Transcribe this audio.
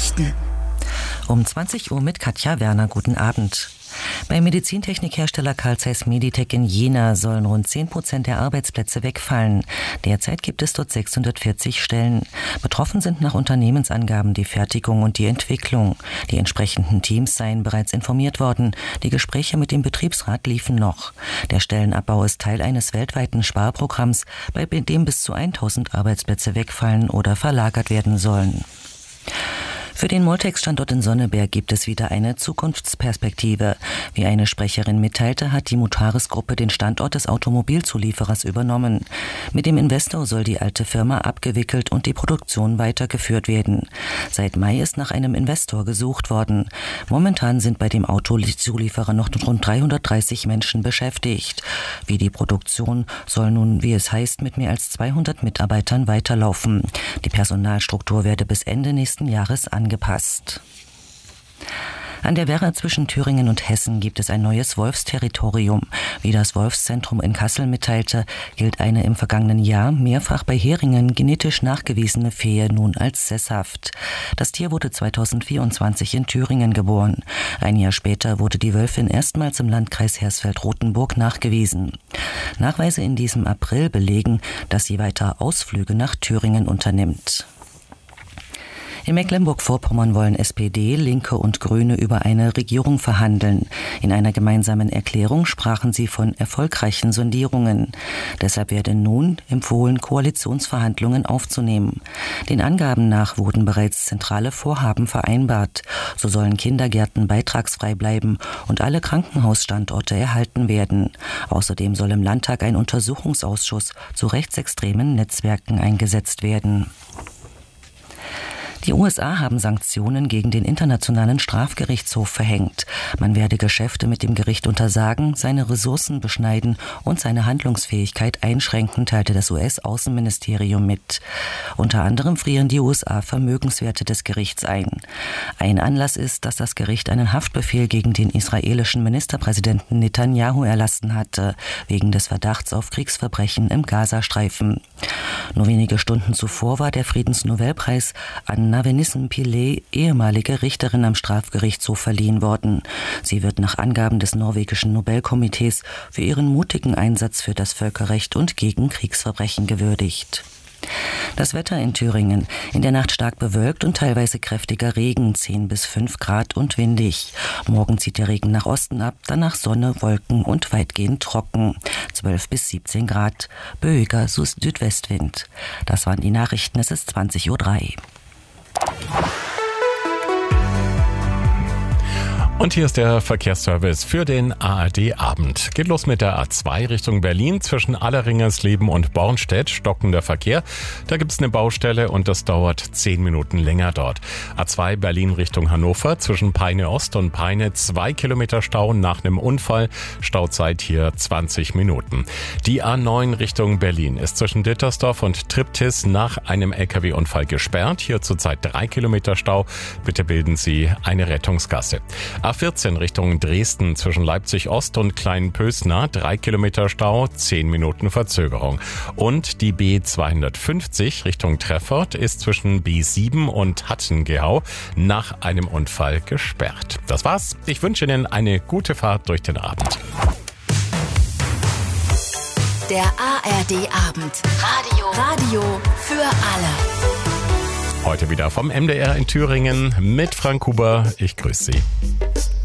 Nachrichten. Um 20 Uhr mit Katja Werner. Guten Abend. Beim Medizintechnikhersteller Carl Zeiss Meditec in Jena sollen rund 10% der Arbeitsplätze wegfallen. Derzeit gibt es dort 640 Stellen. Betroffen sind nach Unternehmensangaben die Fertigung und die Entwicklung. Die entsprechenden Teams seien bereits informiert worden. Die Gespräche mit dem Betriebsrat liefen noch. Der Stellenabbau ist Teil eines weltweiten Sparprogramms, bei dem bis zu 1000 Arbeitsplätze wegfallen oder verlagert werden sollen. Für den Moltex-Standort in Sonneberg gibt es wieder eine Zukunftsperspektive. Wie eine Sprecherin mitteilte, hat die Mutares-Gruppe den Standort des Automobilzulieferers übernommen. Mit dem Investor soll die alte Firma abgewickelt und die Produktion weitergeführt werden. Seit Mai ist nach einem Investor gesucht worden. Momentan sind bei dem Autozulieferer noch rund 330 Menschen beschäftigt. Wie die Produktion soll nun, wie es heißt, mit mehr als 200 Mitarbeitern weiterlaufen. Die Personalstruktur werde bis Ende nächsten Jahres angepasst. An der Werra zwischen Thüringen und Hessen gibt es ein neues Wolfsterritorium. Wie das Wolfszentrum in Kassel mitteilte, gilt eine im vergangenen Jahr mehrfach bei Heringen genetisch nachgewiesene Fehe nun als sesshaft. Das Tier wurde 2024 in Thüringen geboren. Ein Jahr später wurde die Wölfin erstmals im Landkreis Hersfeld-Rotenburg nachgewiesen. Nachweise in diesem April belegen, dass sie weiter Ausflüge nach Thüringen unternimmt. In Mecklenburg-Vorpommern wollen SPD, Linke und Grüne über eine Regierung verhandeln. In einer gemeinsamen Erklärung sprachen sie von erfolgreichen Sondierungen. Deshalb werde nun empfohlen, Koalitionsverhandlungen aufzunehmen. Den Angaben nach wurden bereits zentrale Vorhaben vereinbart. So sollen Kindergärten beitragsfrei bleiben und alle Krankenhausstandorte erhalten werden. Außerdem soll im Landtag ein Untersuchungsausschuss zu rechtsextremen Netzwerken eingesetzt werden. Die USA haben Sanktionen gegen den Internationalen Strafgerichtshof verhängt. Man werde Geschäfte mit dem Gericht untersagen, seine Ressourcen beschneiden und seine Handlungsfähigkeit einschränken, teilte das US-Außenministerium mit. Unter anderem frieren die USA Vermögenswerte des Gerichts ein. Ein Anlass ist, dass das Gericht einen Haftbefehl gegen den israelischen Ministerpräsidenten Netanyahu erlassen hatte, wegen des Verdachts auf Kriegsverbrechen im Gazastreifen. Nur wenige Stunden zuvor war der Friedensnobelpreis an Navenissen Pillay, ehemalige Richterin am Strafgerichtshof, verliehen worden. Sie wird nach Angaben des norwegischen Nobelkomitees für ihren mutigen Einsatz für das Völkerrecht und gegen Kriegsverbrechen gewürdigt. Das Wetter in Thüringen. In der Nacht stark bewölkt und teilweise kräftiger Regen, 10 bis 5 Grad und windig. Morgen zieht der Regen nach Osten ab, danach Sonne, Wolken und weitgehend trocken. 12 bis 17 Grad, böiger Südwestwind. Das waren die Nachrichten, es ist 20:03 Uhr. Und hier ist der Verkehrsservice für den ARD-Abend. Geht los mit der A2 Richtung Berlin. Zwischen Alleringersleben und Bornstedt stockender Verkehr. Da gibt es eine Baustelle und das dauert 10 Minuten länger dort. A2 Berlin Richtung Hannover. Zwischen Peine Ost und Peine 2 Kilometer Stau nach einem Unfall. Stauzeit hier 20 Minuten. Die A9 Richtung Berlin ist zwischen Dittersdorf und Triptis nach einem LKW-Unfall gesperrt. Hier zurzeit 3 Kilometer Stau. Bitte bilden Sie eine Rettungsgasse. A14 Richtung Dresden zwischen Leipzig Ost und Kleinpösna, 3 Kilometer Stau, 10 Minuten Verzögerung. Und die B250 Richtung Treffort ist zwischen B7 und Hattengehau nach einem Unfall gesperrt. Das war's. Ich wünsche Ihnen eine gute Fahrt durch den Abend. Der ARD-Abend. Radio für alle. Heute wieder vom MDR in Thüringen mit Frank Huber. Ich grüße Sie.